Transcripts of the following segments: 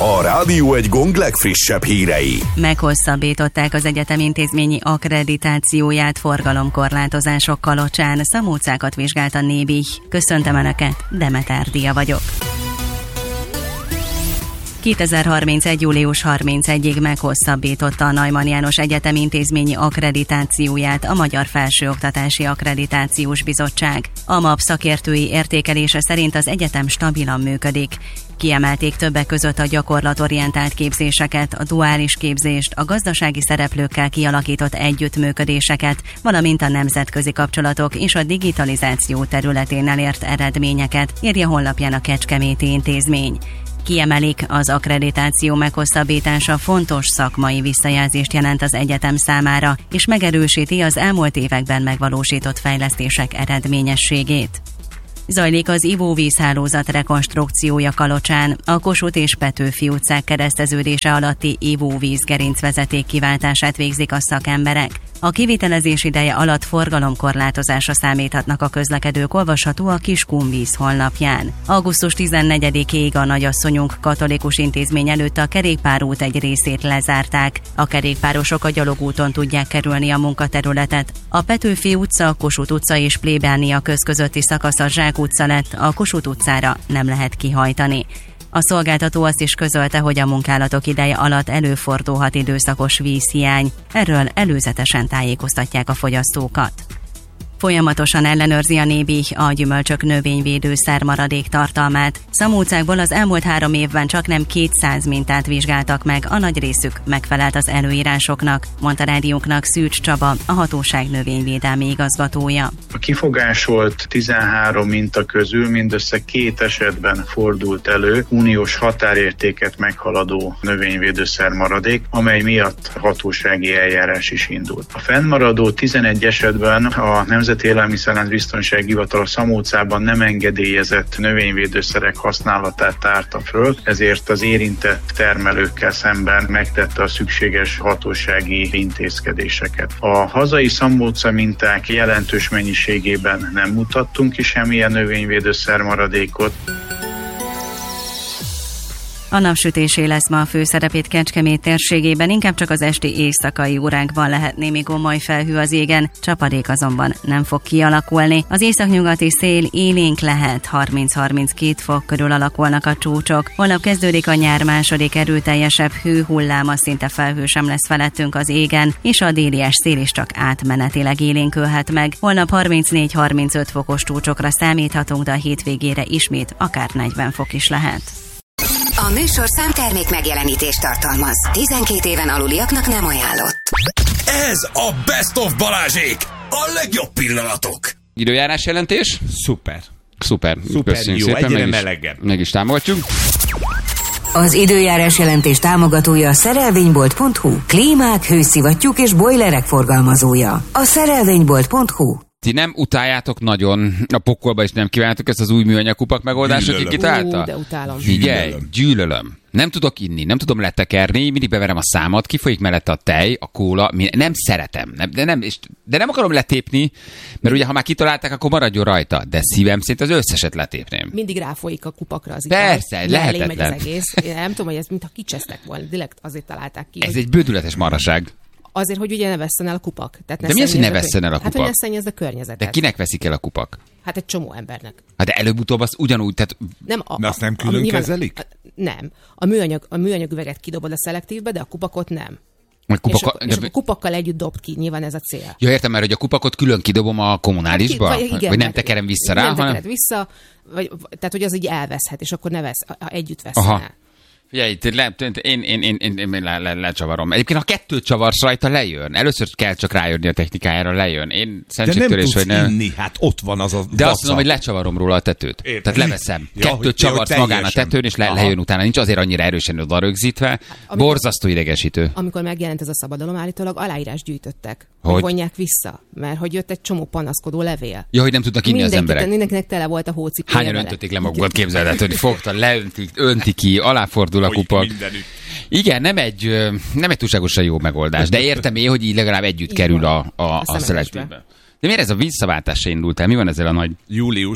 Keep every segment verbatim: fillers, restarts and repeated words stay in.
A Rádió Egy Gong legfrissebb hírei. Meghosszabbították az egyetem intézményi akkreditációját forgalomkorlátozások kalocsán. Szamócákat vizsgált a Nébih. Köszöntöm Önöket, Demeter Dia vagyok. kétezer-harmincegy. július harmincegyedikéig meghosszabbította a Neumann János Egyetem intézményi akkreditációját a Magyar Felsőoktatási Akkreditációs Bizottság. A MAP szakértői értékelése szerint az egyetem stabilan működik. Kiemelték többek között a gyakorlatorientált képzéseket, a duális képzést, a gazdasági szereplőkkel kialakított együttműködéseket, valamint a nemzetközi kapcsolatok és a digitalizáció területén elért eredményeket, írja honlapján a Kecskeméti Intézmény. Kiemelik, az akkreditáció meghosszabbítása fontos szakmai visszajelzést jelent az egyetem számára, és megerősíti az elmúlt években megvalósított fejlesztések eredményességét. Zajlik az ivóvízhálózat rekonstrukciója Kalocsán. A Kossuth és Petőfi utcák kereszteződése alatti ivóvíz gerincvezeték kiváltását végzik a szakemberek. A kivitelezés ideje alatt forgalomkorlátozásra számíthatnak a közlekedők, olvasható a Kiskunvíz honlapján. augusztus tizennegyedikéig a Nagyasszonyunk Katolikus Intézmény előtt a kerékpárút egy részét lezárták. A kerékpárosok a gyalogúton tudják kerülni a munkaterületet. A Petőfi utca, Kossuth utca és Plébánia köz közötti szakasz a Zsák utca lett, a Kossuth utcára nem lehet kihajtani. A szolgáltató azt is közölte, hogy a munkálatok ideje alatt előfordulhat időszakos vízhiány. Erről előzetesen tájékoztatják a fogyasztókat. Folyamatosan ellenőrzi a Nébih a gyümölcsök növényvédőszer maradék tartalmát. Szamócákból az elmúlt három évben csaknem kétszáz mintát vizsgáltak meg, a nagy részük megfelelt az előírásoknak, mondta rádiónknak Szűcs Csaba, a hatóság növényvédelmi igazgatója. A kifogásolt tizenhárom minta közül mindössze két esetben fordult elő uniós határértéket meghaladó növényvédőszer maradék, amely miatt hatósági eljárás is indult. A fennmaradó tizenegy esetben a Nemzeti Élelmiszerlánc Biztonsági Hivatal a Szamócában nem engedélyezett növényvédőszerek használatát tárta föl, ezért az érintett termelőkkel szemben megtette a szükséges hatósági intézkedéseket. A hazai Szamóca minták jelentős mennyiségében nem mutattunk ki semmilyen növényvédőszer maradékot. A napsütésé lesz ma a főszerepét Kecskemét térségében, inkább csak az esti éjszakai órákban lehet némi gomoly felhő az égen, csapadék azonban nem fog kialakulni. Az északnyugati szél élénk lehet, harminc-harminckét fok körül alakulnak a csúcsok. Holnap kezdődik a nyár második erőteljesebb hőhulláma, szinte felhő sem lesz felettünk az égen, és a délies szél is csak átmenetileg élénkülhet meg. Holnap harmincnégy-harmincöt fokos csúcsokra számíthatunk, de a hétvégére ismét akár negyven fok is lehet. A műsor számtermék megjelenítést tartalmaz. tizenkét éven aluliaknak nem ajánlott. Ez a Best of Balázsék! A legjobb pillanatok! Időjárás jelentés? Szuper. Szuper. Szuper, Köszönjük jó, szépen, egyre meg is, melegebb. meg is támogatjuk. Az időjárás jelentés támogatója a szerelvénybolt pont hu. Klímák, hőszivattyúk és bojlerek forgalmazója. A szerelvénybolt pont hu. Ti nem utáljátok nagyon, a pokolba is nem kívánjátok ezt az új műanyag kupak megoldást, aki kitálta? Ú, de utálom. Figyelj, gyűlölöm. Nem tudok inni, nem tudom letekerni, mindig beverem a számat, kifolyik mellette a tej, a kóla, nem szeretem, nem, de, nem, és, de nem akarom letépni, mert ugye ha már kitalálták, akkor maradjon rajta, de szívem szerint az összeset letépném. Mindig ráfolyik a kupakra az ital. Persze, lehetetlen. Megy az egész. Én nem tudom, hogy ez mintha kicsesztek volna, direkt azért találták ki. Ez hogy... egy bődületes marhaság. Azért, hogy ugye ne vesszen el a kupak. Tehát ne de mi az, hogy ne vesszen el a kupak? Hát, hogy ne szennyezd a környezetet. De kinek veszik el a kupak? Hát egy csomó embernek. Hát de előbb-utóbb azt ugyanúgy, tehát... Nem, a, de azt nem külön a, nyilván, kezelik? A, nem. A műanyag, a műanyag üveget kidobod a szelektívbe, de a kupakot nem. Kupaka, és, akkor, és akkor kupakkal együtt dobd ki, nyilván ez a cél. Ja, értem már, hogy a kupakot külön kidobom a kommunálisba? Hát, vagy, igen, vagy nem tekerem vissza rá? Nem hanem... tekered vissza, vagy, tehát hogy az így elveszhet, és akkor ne vesz, együtt vesz el. Figyelj, le, én, én, én, én, én le, le, lecsavarom. Egyébként, ha kettőt csavarsz rajta, lejön. Először kell csak rájönni a technikájára, lejön. Én szentségtörés, hogy nem... inni, hát ott van az a De vaca. azt mondom, hogy lecsavarom róla a tetőt. Értem. Tehát leveszem. Ja, Kettőt hogy, csavarsz ja, magán a tetőn, és le, lejön utána. Nincs azért annyira erősen oda rögzítve. Amikor, borzasztó idegesítő. Amikor megjelent ez a szabadalom, állítólag aláírás gyűjtöttek. Hogy? Hogy vonják vissza. Mert hogy jött egy csomó panaszkodó levél. Ja, hogy nem tudnak inni az emberek. Mindenkinek tele volt a hócipője. Hányan öntötték le magukat, képzeld, hogy fogta, leöntik, önti ki, aláfordul a kupak. Igen, nem egy, nem egy túlságosan jó megoldás, de értem én, hogy így legalább együtt így kerül a, a, a, a szelektívbe. De miért ez a visszaváltás se indult el? Mi van ezzel a nagy... Július.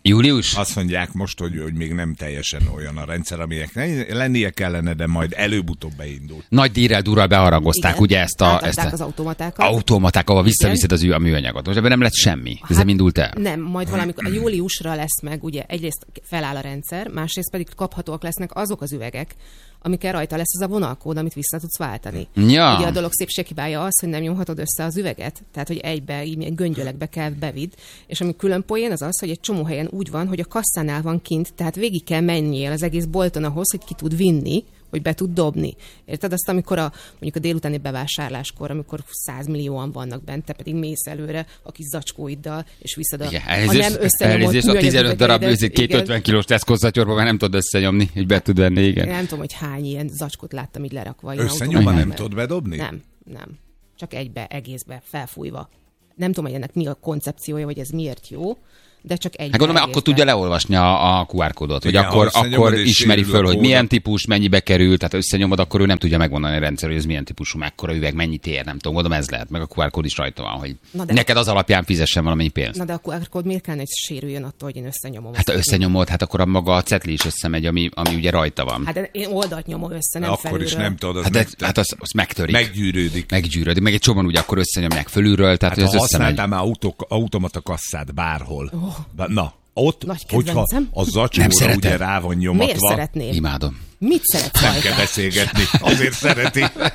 Július? Azt mondják most, hogy, hogy még nem teljesen olyan a rendszer, aminek lennie kellene, de majd előbb-utóbb beindul. Nagy dírrel durral beharangozták, Igen. ugye ezt a... Ezt a az automatákat. automaták, ahol visszaviszed az, a műanyagot. Most ebben nem lett semmi. Ez nem indult el. Nem, majd valamikor a júliusra lesz meg, ugye egyrészt feláll a rendszer, másrészt pedig kaphatóak lesznek azok az üvegek, amikkel rajta lesz az a vonalkód, amit vissza tudsz váltani. Ja. Ugye a dolog szépséghibája az, hogy nem nyomhatod össze az üveget, tehát hogy egybe, így göngyölekbe kell bevidd, és ami külön poén az az, hogy egy csomó helyen úgy van, hogy a kasszánál van kint, tehát végig kell menjél az egész bolton ahhoz, hogy ki tud vinni, hogy be tud dobni. Érted? Azt, amikor a, mondjuk a délutáni bevásárláskor, amikor százmillióan vannak bent, te pedig mész előre a kis zacskóiddal, és viszed a, Igen, a nem összenyomott a tizenöt darab üvegeidet. két ötven kilós Tesco szatyorba már nem tudod összenyomni, hogy be tud venni, igen. Én nem tudom, hogy hány ilyen zacskót láttam így lerakva. Összenyomva nem tudod bedobni? Nem, nem. Csak egybe, egészbe, felfújva. Nem tudom, hogy ennek mi a koncepciója, vagy ez miért jó, de csak egy. Hát gondolom, akkor tudja leolvasni a, a kú ár kódot, hogy igen, akkor, akkor ismeri föl, hogy milyen típus, típus, mennyibe kerül, tehát összenyomod, akkor ő nem tudja megmondani a rendszer, hogy ez milyen típusú, mekkora üveg, mennyit ér, nem tudom, gondolom ez lehet, meg a kú ár kód is rajta van, hogy neked az alapján fizessen valamennyi pénzt. Na de a kú ár kód miért kellene, hogy sérüljön attól, hogy én összenyomom? Hát ha összenyomod, hát akkor a maga a cetli is összemegy, ami, ami ugye rajta van. Hát én oldalt nyomom össze, nem akkor felülről. is nem tudod, az hát, meg, ez, hát az, az megtörik. meggyűrődik. Meggyűrődik, meg egy csomóan ugye akkor összenyomják fölülről, tehát Hát hogy ha ez összemegy. használtál már autó, automata kasszát bárhol. Oh. Na, ott, Nagy hogyha kedvencem. a Nem zacskóra szeretem. ugye rá van nyomatva. Miért szeretném? Imádom. Mit szeretsz Nem rajta? kell beszélgetni, azért szereti.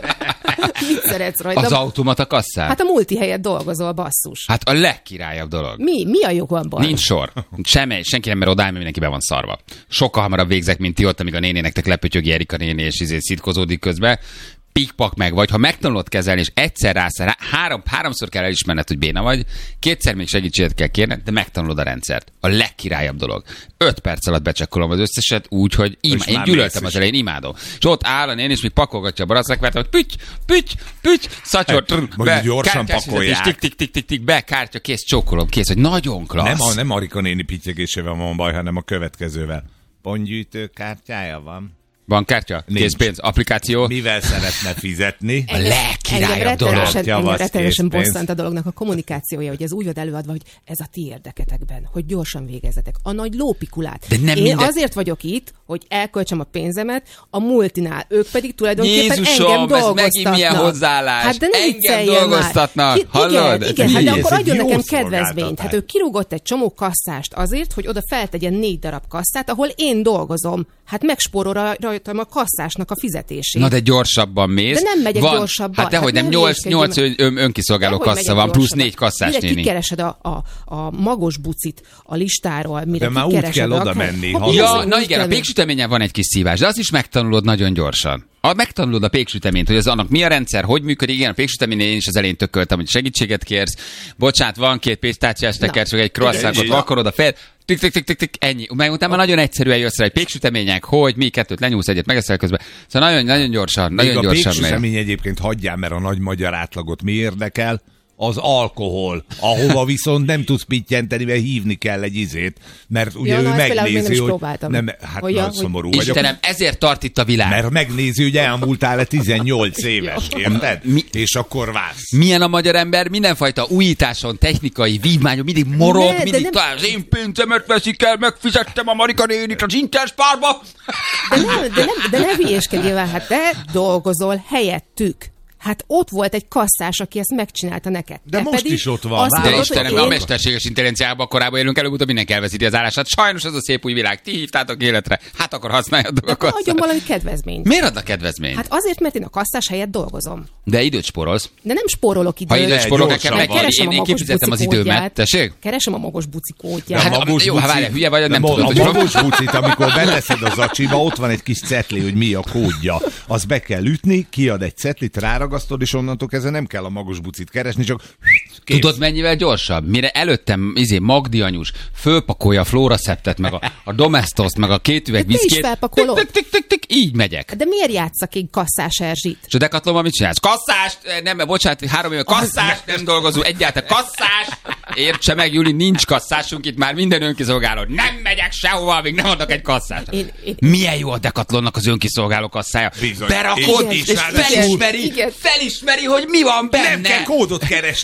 Mit szeretsz rajta? Az automata kasszát? Hát a multi helyett dolgozol, basszus. Hát a legkirályabb dolog. Mi? Mi a jogomban? Nincs sor. Semmi, senki nem mer odállni, mert mindenki be van szarva. Sokkal hamarabb végzek, mint ti ott, amíg a nénénektek lepötyögi Erika néni, és izé szitkozódik közben. Pikpak meg vagy, ha megtanulod kezelni, és egyszer rász, rá, három, háromszor kell elismerned, hogy béna vagy, kétszer még segítséget kell kérned, de megtanulod a rendszert. A legkirályabb dolog. Öt perc alatt becsekkolom az összeset úgy, hogy ima, én gyűlöltem az elején, imádom. És ott áll a néni, és még pakolgatja a barackvert, hogy püty, püty, püty, szatyor, Mondjuk gyorsan pakolják. Tik, tik, tik, tik, tik, be, kártya, kész, csókolom, kész, hogy nagyon klassz. Nem a nem Arika néni pittyegésével van baj, hanem a következővel. Pontgyűjtő kártyája van. Bankkártya? Készpénz? Applikáció? Mivel szeretne fizetni? A legkirályabb dolog. Engem rettenetesen bosszant a dolognak a kommunikációja, hogy ez úgy van előadva, hogy ez a ti érdeketekben, hogy gyorsan végezzetek. A nagy lópikulát. De nem Én minden... azért vagyok itt, hogy elköltsem a pénzemet a multinál. Ők pedig tulajdonképpen Jézusom, engem dolgoztatnak. ez megint milyen hozzáállás. Hát de nem engem dolgoztatnak. Ki, hallod? Igen, igen hát de akkor adjon nekem szolgáltatás. kedvezményt. Hát ő kirúgott egy csomó kasszást azért, hogy oda feltegyen négy darab kasszát, ahol én dolgozom. Hát megspórol rajtam a kasszásnak a fizetését. Na de gyorsabban mész. De nem megyek van, gyorsabban. Hát dehogy Hát nem, nem nyolc, nyolc ön, ön, önkiszolgáló Dehogy kassa megyek van, plusz gyorsabban. négy kasszás Mire néni. kikeresed a, a, a magos bucit a listáról, mire De már úgy kikeresed kell a... oda menni, Ha, hallod? Ja, bizony, na úgy igen, a kell péksüteményen van egy kis szívás, de azt is megtanulod nagyon gyorsan. Ha megtanulod a péksüteményt, hogy az annak mi a rendszer, hogy működik, igen, a péksüteményen én is az elején tököltem, hogy segítséget kérsz. Bocsánat, van két pistáciás teker, csak egy croissantot vakarod a fel. Tik, tik, tik, tik, tik, ennyi. Meg utána nagyon egyszerűen jössz rá, egy péksütemények, hogy mi kettőt lenyúlsz, egyet megeszel közben. Szóval nagyon, nagyon gyorsan, nagyon Még gyorsan a megy. péksütemény egyébként hagyjál, mert a nagy magyar átlagot mi érdekel? Az alkohol, ahova viszont nem tudsz pittyenteni, mert hívni kell egy izét, mert ugye Ja, ő na, ezt például még nem megnézi, is hogy... próbáltam. Nem, hát Hogy nagy ja, hogy- szomorú vagyok. Istenem, ezért tart itt a világ. Mert megnézi, hogy elmúltál-e tizennyolc éves, érted? Mi- És akkor válsz. Milyen a magyar ember, mindenfajta újításon, technikai vívmányon, mindig morog, Ne, de mindig nem- talán az én pénzemet veszik el, megfizettem a Marika nénit az Interspárba. De nem, de nem, de ne hülyéskedjél már, hát te dolgozol helyettük. Hát ott volt egy kasszás, aki ezt megcsinálta neked. De Te most pedig is ott van, azt válasz. De mondod, hogy Istenem, a én- mesterséges intelligenciában korábban élünk, előbb-utóbb mindenki elveszíti az állását. Sajnos ez a szép új világ, ti hívtátok életre. Hát akkor használjátok a Akkor adjon kasszát. valami kedvezményt. Miért adnak kedvezményt? Hát azért, mert én a kasszás helyett dolgozom. De időt spórolsz. De nem spórolok időt. Ha időt spórolok, gyorsan nekem meg, vagy. én, én, én kifizettem az időmet. Tessék? Keresem a magos buci De kódját. Hát, a magos jó, ha buci- várjál, hülye vagy, de nem mo- tudod, a hogy hol- magos bucit, amikor beteszed a zacsiba, ott van egy kis cetli, hogy mi a kódja. Azt be kell ütni, kiad egy cetlit, ráragasztod, és onnantól kezdve nem kell a magos bucit keresni, csak kész. Tudod, mennyivel gyorsabb? Mire előttem izé, Magdi anyus fölpakolja a Flóraszeptet, meg a, a Domestoszt, meg a két üveg De te is viszkét. felpakolod. Tik, tik, tik, tik, így megyek. De miért játsszak egy kasszás Erzsit? És a Decathlonban mit csinálsz? Kasszást! Nem, bocsánat, három éve kasszás, nem dolgozó, egyáltalán kasszás! Értse meg, Juli, nincs kasszásunk itt már, minden önkiszolgáló. Nem megyek sehova, még nem adnak egy kasszást. Én- én- Milyen jó a Decathlonnak az önkiszolgáló kasszája. Bizony. Berakod, Igen, és, és felismeri, igen. felismeri, hogy mi van benne. Nem kell kódot keresni. Semmi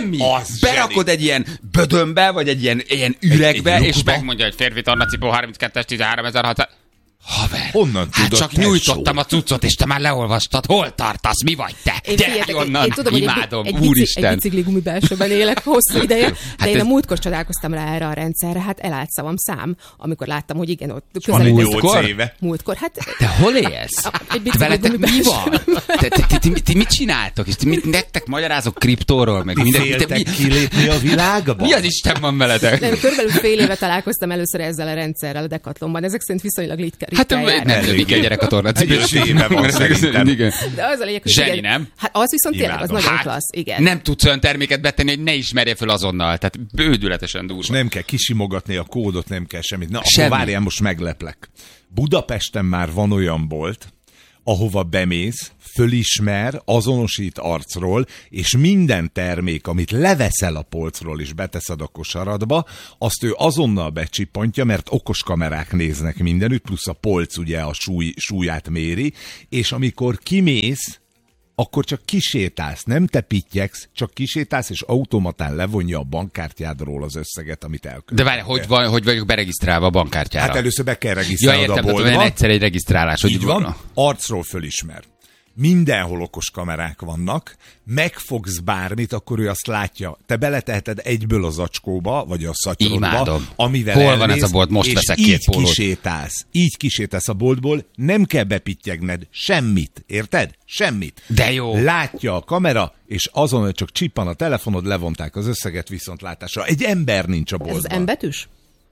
semmi. Az Berakod zseni. egy ilyen bödönbe, vagy egy ilyen, ilyen üregbe, egy és lukba. megmondja, hogy férfi tornacipó harminckettes tizenháromezer-hatszáz. Haver, Honnan hát tudod, csak tesó? nyújtottam a cuccot, és te már leolvastad. Hol tartasz? Mi vagy te? Én, Gyere figyeljetek, onnan, én tudom, hogy imádom, egy, egy, bici, úristen. egy bicikli gumibelsőben élek hosszú ideje, de Hát én ez- a múltkor csodálkoztam rá erre a rendszerre, hát elállt szavam szám, amikor láttam, hogy igen, ott Van közelített. nyolc éve. Múltkor, hát Te hol élsz? egy Te bicikli veletek mi gumibelső. van? Te, te, te, ti, ti mit csináltok? És ti mit, nektek magyarázok kriptóról? Meg Ti minden, te, féltek mi, kilépni a világba? mi az Isten van veletek? Nem, körülbelül fél éve találkoztam először ezzel a rendszerrel a Decathlonban. Ezek szerint viszonylag ritkán Hát ritkán jár. nem lövik egy gyerek a tornacipős. Egy éve van szerintem. Igen. De az a lényeg, hogy Zseni, igen, nem? Hát az viszont tényleg, az Imádom. nagyon Hát, klassz, igen. Nem tudsz olyan terméket betenni, hogy ne ismerje föl azonnal. Tehát bődületesen És durva. nem kell kisimogatni a kódot, nem kell semmit. Na, Semmi. akkor várjál, most megleplek. Budapesten már van olyan bolt, ahova bemész, fölismer, azonosít arcról, és minden termék, amit leveszel a polcról és beteszed a kosaradba, azt ő azonnal becsippantja, mert okos kamerák néznek mindenütt, plusz a polc ugye a súly, súlyát méri, és amikor kimész, akkor csak kisétálsz, nem te pittyegsz, csak kisétálsz, és automatán levonja a bankkártyádról az összeget, amit elkövettél. De várj, hogy, van, hogy vagyok beregisztrálva a bankkártyára? Hát először be kell Ja, regisztrálnod értem, a tehát boltba. olyan egyszer egy regisztrálás. Hogy Így van, arcról fölismer. Mindenhol okos kamerák vannak, megfogsz bármit, akkor ő azt látja. Te beleteheted egyből az zacskóba, vagy a szatyrodba, Imádom. amivel Hol van elmész, ez a bolt? Most és veszek így két pólót. kisétálsz. Így kisétálsz a boltból, nem kell bepityegned semmit, érted? Semmit. De jó. Látja a kamera, és azon, hogy csak csippan a telefonod, levonták az összeget viszontlátásra. Egy ember nincs a Ez az boltban. M betűs?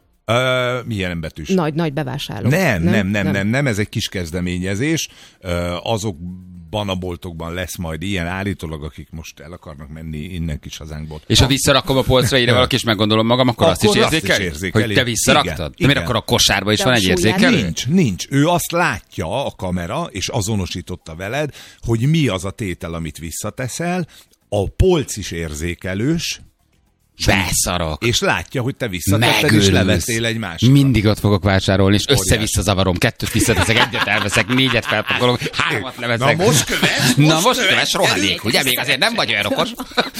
Ö, milyen betűs? Nagy, nagy bevásárló. Nem, nem, nem, nem, nem, ez egy kis kezdeményezés. Ö, azokban a boltokban lesz majd ilyen állítólag, akik most el akarnak menni innen kis hazánkból. És ha visszarakom a polcra ide valaki, és meggondolom magam, akkor, azt is Akkor azt is érzékeli? érzékeli. Hogy te visszaraktad? Igen, De miért igen. akkor a kosárba is De van a egy súlyát érzékelő? Nincs, nincs. Ő azt látja, a kamera, és azonosította veled, hogy mi az a tétel, amit visszateszel. A polc is érzékelős, Beszarok. és látja, hogy te visszatetted, és Megőrülsz. levettél egy másikat. Mindig ott fogok vásárolni, és össze-vissza zavarom. Kettőt visszateszek, egyet elveszek, négyet felpakolok, hármat leveszek. Na most köves, Na most most köves, köves, rohadék, ez- ugye? Még azért nem vagy olyan okos.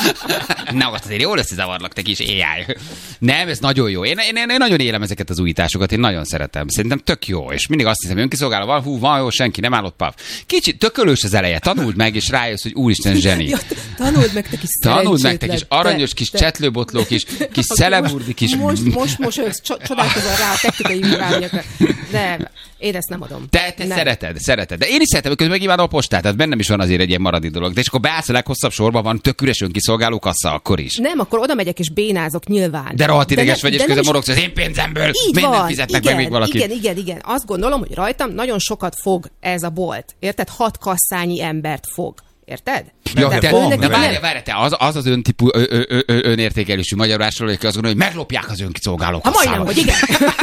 Na most azért jól összezavarlak, te kis á i. Nem, ez nagyon jó. Én, én, én nagyon élem ezeket az újításokat, én nagyon szeretem. Szerintem tök jó, és mindig azt hiszem, önkiszolgáló van, hú, van jó, senki nem állott, paf. Kicsit tökölős az eleje, tanuld meg, és rájössz, hogy úristen zseni. Ja, tanuld meg, te kis Tanuld meg, te szerencsétlen. kis aranyos, kis Te- csetlőbotló, kis, kis Akkor szeleburdi, kis... Most, most mosolyogsz, cso- csodálkozol rá a technikai irányokra. Nem, én ezt nem adom. Te, te Nem. szereted, szereted. De én is szeretem, közben megimádom a postát, tehát bennem is van azért egy ilyen maradi dolog. De és akkor beállsz a leghosszabb sorba, van tök üres önkiszolgáló kassa, akkor is. Nem, akkor oda megyek és bénázok nyilván. De rohadt ideges ne- vagy, és de nem közben is- morogsz az én pénzemből. Így Miért nem van, fizetnek igen, meg még valaki? igen, igen, igen. Azt gondolom, hogy rajtam nagyon sokat fog ez a bolt. Érted? Hat kasszányi embert fog. Érted? Ja, De te, ő van neki de vele. nem- várj, várj, te az, az az öntípú, ö, ö, ö, ö, önértékelésű magyar vásárló, aki azt gondolja, hogy meglopják az önkiszolgáló Ha kasszába. majdnem, hogy igen.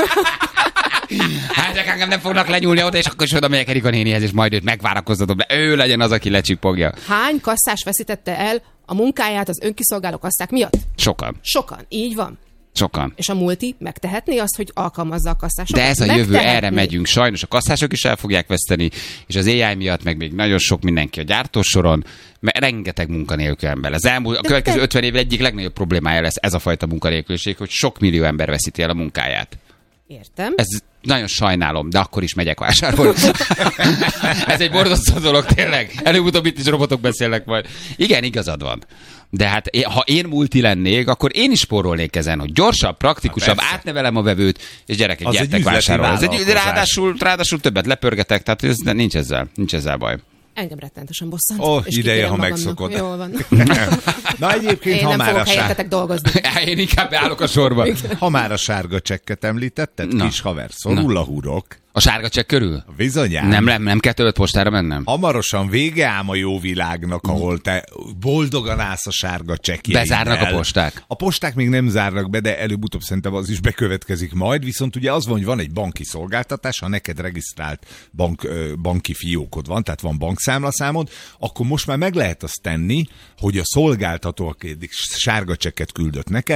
Hát ezek engem nem fognak lenyúlni oda, és akkor is oda megyek Erika nénihez, és majd őt megvárakoztatom, de ő legyen az, aki lecsipogja. Hány kasszás veszítette el a munkáját az önkiszolgáló kasszák miatt? Sokan, Sokan. Így van. sokan. És a multi megtehetné azt, hogy alkalmazza a kasszásokat? De ez a jövő, Megtehetné. erre megyünk. Sajnos a kasszások is el fogják veszteni, és az á i miatt meg még nagyon sok mindenki a gyártósoron, mert rengeteg munkanélkül ember. Az elmúlt, a De következő te- ötven év egyik legnagyobb problémája lesz ez a fajta munkanélküliség, hogy sok millió ember veszíti el a munkáját. Értem. Ez nagyon sajnálom, de akkor is megyek vásárolni. Ez egy borzasztó dolog, tényleg. Előbb-utóbb itt is robotok beszélnek majd. Igen, igazad van. De hát én, ha én multi lennék, akkor én is spórolnék ezen, hogy gyorsabb, praktikusabb, Ha, átnevelem a vevőt, és gyerekek, Az egy gyertek üzleti vásárolni. Ez egy, vállalkozás. ráadásul, ráadásul többet lepörgetek, tehát ez, de nincs ezzel, nincs ezzel baj. Engem rettentesen bosszant. Ó, és ideje, kitérem ha magamnak. megszokod. Jól van. Na egyébként, Én ha nem már, a fogok sár... helyettetek dolgozni. Én inkább beállok a sorba. ha már a sárga csekket említetted, Na. kis haver, szorul a hurok. A sárga csekk körül? Bizonyám. Nem, nem, nem kell többet postára mennem? Hamarosan vége ám a jó világnak, ahol te boldogan állsz a sárga csekkjeiddel. Bezárnak a posták. A posták még nem zárnak be, de előbb-utóbb szerintem az is bekövetkezik majd, viszont ugye az van, hogy van egy banki szolgáltatás, ha neked regisztrált bank, ö, banki fiókod van, tehát van bankszámlaszámod, akkor most már meg lehet azt tenni, hogy a szolgáltató, aki eddig sárga csekket küldött neked,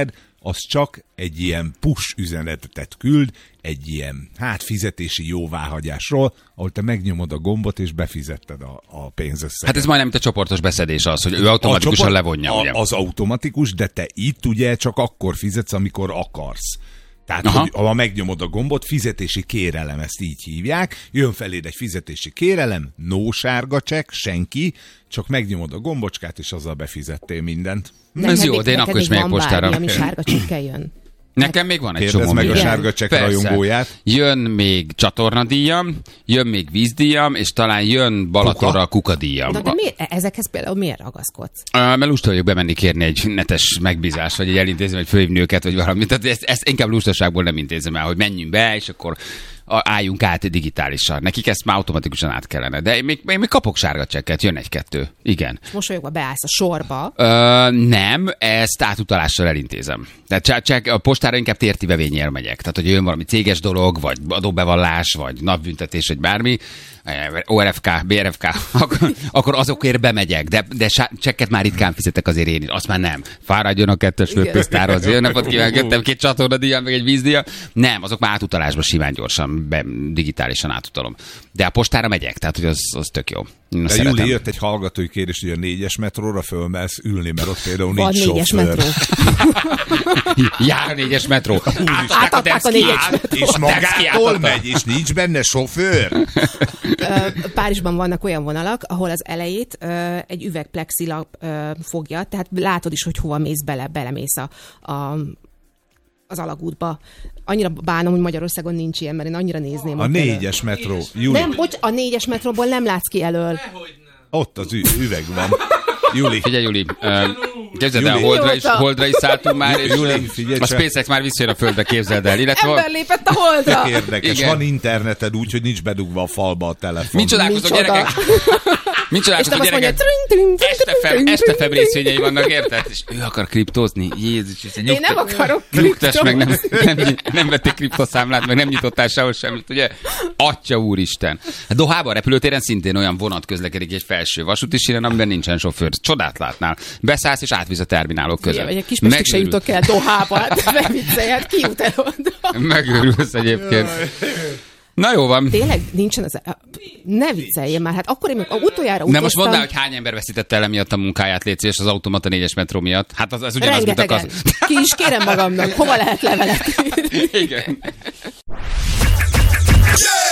az csak egy ilyen push üzenetet küld, egy ilyen, hát fizetési jóváhagyásról, ahol te megnyomod a gombot, és befizetted a, a pénzösszeget. Hát ez majdnem a csoportos beszedés az, hogy ő automatikusan csoport, levonja. A, ugye? az automatikus, de te itt ugye csak akkor fizetsz, amikor akarsz. Tehát, Aha. hogy ha megnyomod a gombot, fizetési kérelem, ezt így hívják, jön feléd egy fizetési kérelem, no sárga csekk, senki, csak megnyomod a gombocskát, és azzal befizettél mindent. Ez jó, de én akkor is megyek postára. Ami sárga csekkel jön. Nekem még van egy Kérdezd csomó meg a minden. sárga csekk Persze. rajongóját. Jön még csatornadíjam, jön még vízdíjam, és talán jön Balatonra a kukadíjam. Na de miért, ezekhez például miért ragaszkodsz? Uh, mert lusta vagyok bemenni kérni egy netes megbízást, vagy egy elintézem, vagy fölhívni őket, vagy valamit. Tehát ezt, ezt inkább lustaságból nem intézem el, hogy menjünk be, és akkor álljunk át digitálisan. Nekik ezt már automatikusan át kellene. De én még, én még kapok sárga csekket, jön egy-kettő. Igen. Mosolyogva beállsz a sorba. Ö, nem, ezt átutalással elintézem. Tehát csak a postára inkább térti bevényél megyek. Tehát, hogy jön valami céges dolog, vagy adóbevallás, vagy napbüntetés, vagy bármi, o er ef ká, bé er ef ká, akkor, akkor azokért bemegyek, de, de csekket már ritkán fizetek azért én is. Azt már nem. Fáradjon a kettős főpénztárhoz. Jön napot kívánok, jöttem két csatornadíjam, meg egy vízdíjam. Nem, azok már átutalásban simán gyorsan, be, digitálisan átutalom. De a postára megyek, tehát hogy az, az tök jó. De Júli, jött egy hallgatói kérdés, hogy a négyes metróra fölmelsz ülni, mert ott például Van nincs négyes sofőr. metró. Jár a négyes metró. Átadták a négyes metró. És magától megy, és nincs benne sofőr. Párizsban vannak olyan vonalak, ahol az elejét egy üvegplexilap fogja, tehát látod is, hogy hova mész bele, belemész a, a az alagútba. Annyira bánom, hogy Magyarországon nincs ilyen, mert én annyira nézném. A négyes metró. Júli. Nem, bocs, a négyes metróból nem látsz ki elől. Ott az ü- üveg van. Júli. Figyelj, Júli, uh, képzeld el, Júli. Holdra is, Holdra is szálltunk már, és Júli, figyelj a csak. SpaceX már visszajön a Földre, képzeld el. Illetve Ember lépett a Holdra! Tök érdekes. Igen. Van interneted úgy, hogy nincs bedugva a falba a telefon. Mint csodálkozok, Micsoda. gyerekek? Mint És nem csodálkozok, azt mondja, gyerekek? tring, tring, tring, Este feb, tring, este tring, feb tring. részvényei vannak, érted? És ő akar kriptózni. Jézus, ez Én nem akarok Nyugtass meg, nem, kriptózni. nem, nem vették kriptoszámlát, meg nem nyitottál sehol semmit, ugye? Atya úristen. Dohában a repülőtéren szintén olyan vonat közlekedik egy felső vasúti síren, amiben nincsen sofőr. Csodát látnál. Beszállsz és átvisz a terminálok között. Vagy egy kis pestig se jutok el Dohába, hát ne viccelj, hát ki jut el oda? Megőrülsz egyébként. Na jó van. Tényleg nincsen az... Ne vicceljél már, hát akkor én még utoljára utaztam... Nem, most mondd el, hogy hány ember veszítette el emiatt a munkáját, légy szíves, az automata négyes metró miatt. Hát az, az ugyanaz, mint a Rengetegen. kasz. Ki is kérem magamnak, hova lehet levelet írni? Igen.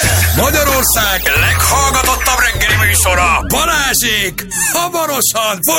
Magyarország leghallgatottabb reggeli műsora, Balázsék, hamarosan